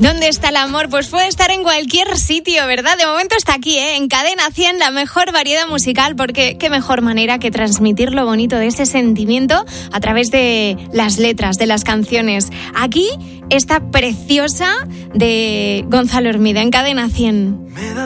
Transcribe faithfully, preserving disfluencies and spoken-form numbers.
¿Dónde está el amor? Pues puede estar en cualquier sitio, ¿verdad? De momento está aquí, ¿eh? En Cadena cien, la mejor variedad musical, porque qué mejor manera que transmitir lo bonito de ese sentimiento a través de las letras, de las canciones. Aquí, esta preciosa de Gonzalo Hermida, en Cadena cien.